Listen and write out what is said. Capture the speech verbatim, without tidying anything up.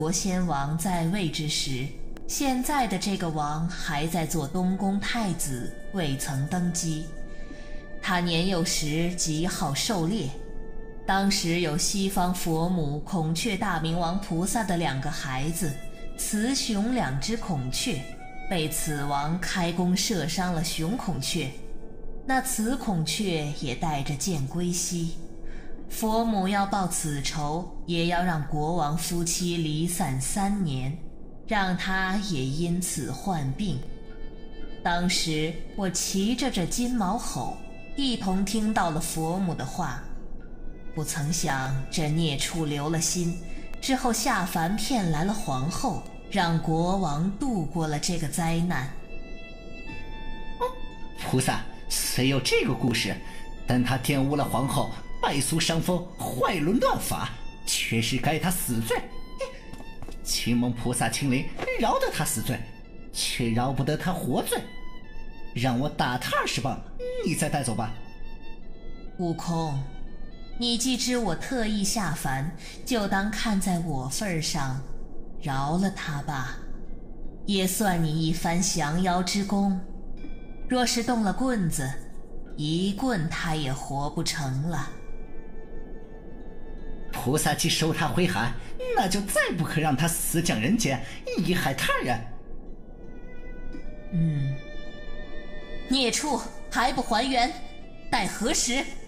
国先王在位之时，现在的这个王还在做东宫太子，未曾登基。他年幼时极好狩猎，当时有西方佛母孔雀大明王菩萨的两个孩子，雌雄两只孔雀，被此王开弓射伤了雄孔雀，那雌孔雀也带着箭归西。佛母要报此仇，也要让国王夫妻离散三年，让他也因此患病。当时我骑着这金毛吼，一同听到了佛母的话，不曾想这孽畜留了心，之后下凡骗来了皇后，让国王度过了这个灾难。 菩萨虽有这个故事，但他玷污了皇后，败俗伤风，坏伦乱法，确实该他死罪。请蒙菩萨亲临，饶得他死罪，却饶不得他活罪。让我打他二十棒，你再带走吧。 悟空，你既知我特意下凡，就当看在我份上，饶了他吧，也算你一番降妖之功。若是动了棍子，一棍他也活不成了。 菩萨既收他回函，那就再不可让他死降人间，贻害他人。 嗯，孽畜还不还原，待何时？